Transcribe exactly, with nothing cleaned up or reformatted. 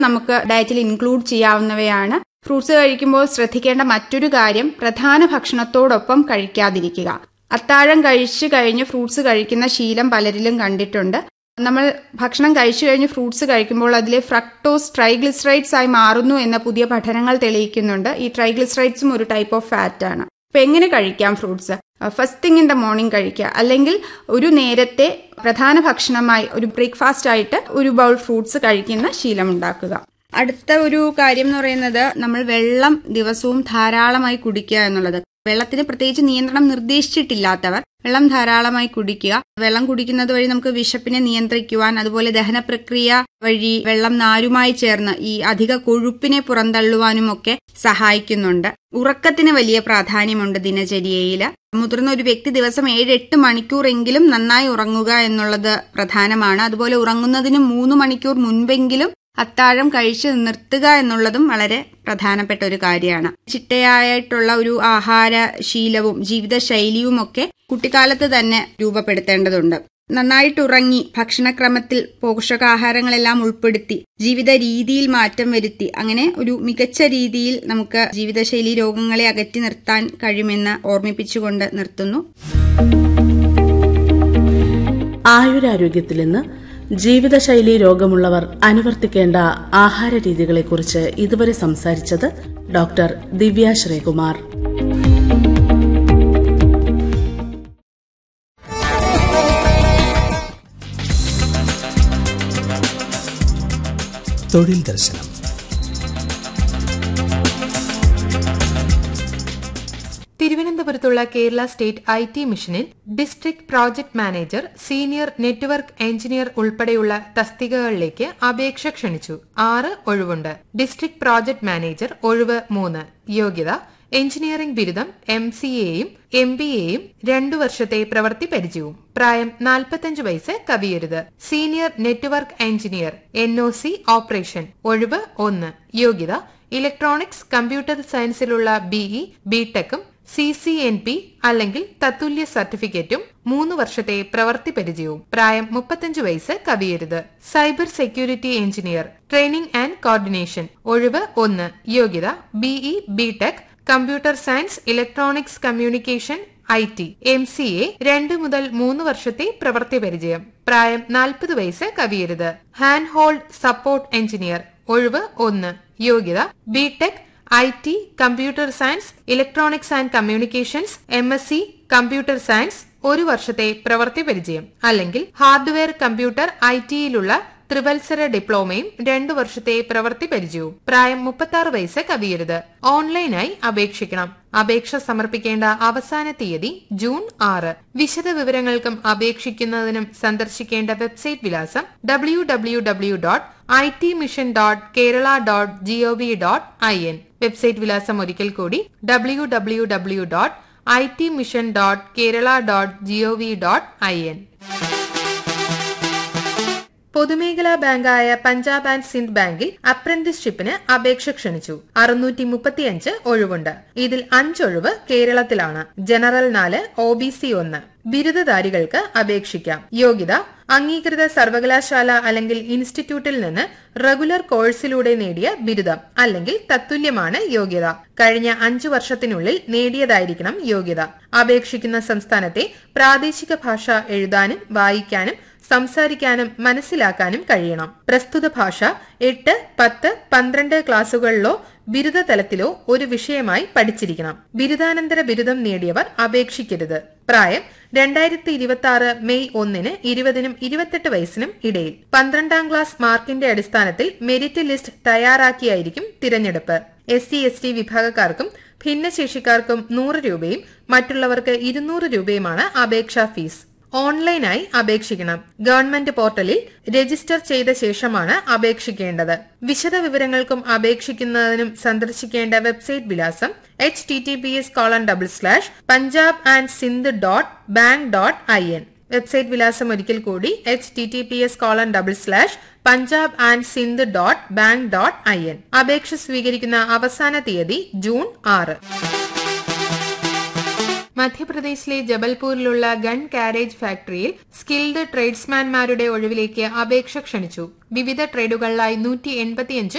നമുക്ക് ഡയറ്റിൽ include ചെയ്യാവുന്നവയാണ്. Fruits കഴിക്കുമ്പോൾ ശ്രദ്ധിക്കേണ്ട മറ്റൊരു കാര്യം പ്രധാന ഭക്ഷണത്തോടൊപ്പം കഴിക്കാതിരിക്കുക. അത്താഴം കഴിച്ചു കഴിഞ്ഞ് ഫ്രൂട്ട്സ് കഴിക്കുന്ന ശീലം പലരിലും കണ്ടിട്ടുണ്ട്. നമ്മൾ ഭക്ഷണം കഴിച്ചു കഴിഞ്ഞ് ഫ്രൂട്ട്സ് കഴിക്കുമ്പോൾ അതിലെ ഫ്രക്ടോസ് ട്രൈഗ്ലിസറൈഡ്സ് ആയി മാറുന്നു എന്ന പുതിയ പഠനങ്ങൾ തെളിയിക്കുന്നുണ്ട്. ഈ ട്രൈഗ്ലിസറൈഡ്സും ഒരു ടൈപ്പ് ഓഫ് ഫാറ്റ് ആണ്. അപ്പൊ എങ്ങനെ കഴിക്കാം fruits? First thing in the morning കഴിക്കുക, അല്ലെങ്കിൽ ഒരു നേരത്തെ പ്രധാന ഭക്ഷണമായി ഒരു ബ്രേക്ക്ഫാസ്റ്റ് ആയിട്ട് ഒരു ബൗൾ ഫ്രൂട്ട്സ് കഴിക്കുന്ന ശീലം ഉണ്ടാക്കുക. അടുത്ത ഒരു കാര്യം എന്ന് പറയുന്നത് നമ്മൾ വെള്ളം ദിവസവും ധാരാളമായി കുടിക്കുക എന്നുള്ളത്. വെള്ളത്തിന് പ്രത്യേകിച്ച് നിയന്ത്രണം നിർദ്ദേശിച്ചിട്ടില്ലാത്തവർ വെള്ളം ധാരാളമായി കുടിക്കുക. വെള്ളം കുടിക്കുന്നത് വഴി നമുക്ക് വിശപ്പിനെ നിയന്ത്രിക്കുവാൻ, അതുപോലെ ദഹന പ്രക്രിയ വഴി വെള്ളം നാരുമായി ചേർന്ന് ഈ അധിക കൊഴുപ്പിനെ പുറന്തള്ളുവാനും ഒക്കെ സഹായിക്കുന്നുണ്ട്. ഉറക്കത്തിന് വലിയ പ്രാധാന്യമുണ്ട് ദിനചര്യയിൽ. മുതിർന്ന ഒരു വ്യക്തി ദിവസം ഏഴ് എട്ട് മണിക്കൂറെങ്കിലും നന്നായി ഉറങ്ങുക എന്നുള്ളത് പ്രധാനമാണ്. അതുപോലെ ഉറങ്ങുന്നതിന് മൂന്ന് മണിക്കൂർ മുൻപെങ്കിലും അത്താഴം കഴിച്ച് നിർത്തുക എന്നുള്ളതും വളരെ പ്രധാനപ്പെട്ട ഒരു കാര്യമാണ്. ചിട്ടയായിട്ടുള്ള ഒരു ആഹാര ശീലവും ജീവിതശൈലിയും ഒക്കെ കുട്ടിക്കാലത്ത് തന്നെ രൂപപ്പെടുത്തേണ്ടതുണ്ട്. നന്നായിട്ട് ഉറങ്ങി ഭക്ഷണക്രമത്തിൽ പോഷകാഹാരങ്ങളെല്ലാം ഉൾപ്പെടുത്തി ജീവിത രീതിയിൽ മാറ്റം വരുത്തി അങ്ങനെ ഒരു മികച്ച രീതിയിൽ നമുക്ക് ജീവിതശൈലി രോഗങ്ങളെ അകറ്റി നിർത്താൻ കഴിയുമെന്ന് ഓർമ്മിപ്പിച്ചുകൊണ്ട് നിർത്തുന്നു. ആയുരാരോഗ്യത്തിൽ നിന്ന് ജീവിതശൈലി രോഗമുള്ളവർ അനുവർത്തിക്കേണ്ട ആഹാര രീതികളെക്കുറിച്ച് ഇതുവരെ സംസാരിച്ചത് ഡോക്ടർ ദിവ്യ ശ്രീകുമാർ. തൊഴിൽ ദർശനം. തിരുവനന്തപുരത്തുള്ള കേരള സ്റ്റേറ്റ് ഐ ടി മിഷനിൽ district project manager, senior network engineer ഉൾപ്പെടെയുള്ള തസ്തികകളിലേക്ക് അപേക്ഷ ക്ഷണിച്ചു. ആറ് ഒഴിവുണ്ട്. ഡിസ്ട്രിക്ട് പ്രോജക്ട് മാനേജർ ഒഴിവ് മൂന്ന്. യോഗ്യത എഞ്ചിനീയറിംഗ് ബിരുദം, എം സി എയും എം ബി എയും രണ്ടു വർഷത്തെ പ്രവൃത്തി പരിചയവും. പ്രായം നാൽപ്പത്തിയഞ്ച് വയസ്സ് കവിയരുത്. Senior network engineer, N O C operation ഒഴിവ് ഒന്ന്. യോഗ്യത electronics computer സയൻസിലുള്ള BE, ബിടെക്കും C C N P അല്ലെങ്കിൽ തത്തുല്യ സർട്ടിഫിക്കറ്റും മൂന്ന് വർഷത്തെ പ്രവൃത്തി പരിചയവും. പ്രായം മുപ്പത്തിയഞ്ച് വയസ്സ് കവിയരുത്. Cyber security engineer, training and coordination ഒഴിവ് ഒന്ന്. യോഗ്യത BE, BTech computer science, electronics communication, I T, M C A രണ്ട് മുതൽ മൂന്ന് വർഷത്തെ പ്രവൃത്തി പരിചയം. പ്രായം നാൽപ്പത് വയസ്സ് കവിയരുത്. ഹാൻഡ് ഹോൾഡ് സപ്പോർട്ട് എഞ്ചിനീയർ ഒഴിവ് ഒന്ന്. യോഗ്യത BTech I T, computer science, electronics and communications, M S C computer science ഒരു വർഷത്തെ പ്രവൃത്തി പരിചയം, അല്ലെങ്കിൽ ഹാർഡ്വെയർ കമ്പ്യൂട്ടർ ഐ ടിയിലുള്ള ത്രിവത്സര ഡിപ്ലോമയും രണ്ടു വർഷത്തെ പ്രവൃത്തി പരിചയവും. പ്രായം മുപ്പത്തി ആറ് വയസ്സ് കവിയരുത്. ഓൺലൈനായി അപേക്ഷിക്കണം. അപേക്ഷ സമർപ്പിക്കേണ്ട അവസാന തീയതി ജൂൺ ആറ്. വിശദ വിവരങ്ങൾക്കും അപേക്ഷിക്കുന്നതിനും സന്ദർശിക്കേണ്ട വെബ്സൈറ്റ് വിലാസം W W W dot I T mission dot Kerala dot G O V dot I N. Website വിലാസം ഒരിക്കൽ കൂടി W W W dot I T mission dot Kerala dot G O V dot I N. പൊതുമേഖലാ ബാങ്കായ Punjab and Sindh ബാങ്കിൽ അപ്രന്റീസ്ഷിപ്പിന് അപേക്ഷ ക്ഷണിച്ചു. അറുന്നൂറ്റി മുപ്പത്തിയഞ്ച് ഒഴിവുണ്ട്. ഇതിൽ അഞ്ചൊഴിവ് കേരളത്തിലാണ്. ജനറൽ നാല്, ഒ ബി സി ഒന്ന്. ബിരുദധാരികൾക്ക് അപേക്ഷിക്കാം. യോഗ്യത അംഗീകൃത സർവകലാശാല അല്ലെങ്കിൽ ഇൻസ്റ്റിറ്റ്യൂട്ടിൽ നിന്ന് റെഗുലർ കോഴ്സിലൂടെ നേടിയ ബിരുദം അല്ലെങ്കിൽ തത്തുല്യമാണ് യോഗ്യത. കഴിഞ്ഞ അഞ്ചു വർഷത്തിനുള്ളിൽ നേടിയതായിരിക്കണം യോഗ്യത. അപേക്ഷിക്കുന്ന സംസ്ഥാനത്തെ പ്രാദേശിക ഭാഷ എഴുതാനും വായിക്കാനും സംസാരിക്കാനും മനസ്സിലാക്കാനും കഴിയണം. പ്രസ്തുത ഭാഷ എട്ട്, പത്ത്, പന്ത്രണ്ട് ക്ലാസുകളിലോ ബിരുദ തലത്തിലോ ഒരു വിഷയമായി പഠിച്ചിരിക്കണം. ബിരുദാനന്തര ബിരുദം നേടിയവർ അപേക്ഷിക്കരുത്. പ്രായം രണ്ടായിരത്തി ഇരുപത്തി ആറ് മെയ് ഒന്നിന് ഇരുപതിനും ഇരുപത്തെട്ട് വയസ്സിനും ഇടയിൽ. പന്ത്രണ്ടാം ക്ലാസ് മാർക്കിന്റെ അടിസ്ഥാനത്തിൽ മെരിറ്റ് ലിസ്റ്റ് തയ്യാറാക്കിയായിരിക്കും തിരഞ്ഞെടുപ്പ്. എസ് സി എസ് ടി വിഭാഗക്കാർക്കും ഭിന്നശേഷിക്കാർക്കും നൂറ് രൂപയും മറ്റുള്ളവർക്ക് ഇരുന്നൂറ് രൂപയുമാണ് അപേക്ഷാ ഫീസ്. ഓൺലൈനായി അപേക്ഷിക്കണം. ഗവൺമെന്റ് പോർട്ടലിൽ രജിസ്റ്റർ ചെയ്ത ശേഷമാണ് അപേക്ഷിക്കേണ്ടത്. വിശദ വിവരങ്ങൾക്കും അപേക്ഷിക്കുന്നതിനും സന്ദർശിക്കേണ്ട വെബ്സൈറ്റ് വിലാസം H T T P S colon double slash Punjab and Sindh dot bank dot I N. Website വിലാസം ഒരിക്കൽ കൂടി H T T P S colon double slash Punjab and Sindh dot bank dot I N. അപേക്ഷ സ്വീകരിക്കുന്ന അവസാന തീയതി ജൂൺ ആറ്. മധ്യപ്രദേശിലെ ജബൽപൂരിലുള്ള ഗൺ കാരേജ് ഫാക്ടറിയിൽ സ്കിൽഡ് ട്രേഡ്സ്മാൻമാരുടെ ഒഴിവിലേക്ക് അപേക്ഷ ക്ഷണിച്ചു. വിവിധ ട്രേഡുകളിലായി നൂറ്റി എൺപത്തിയഞ്ച്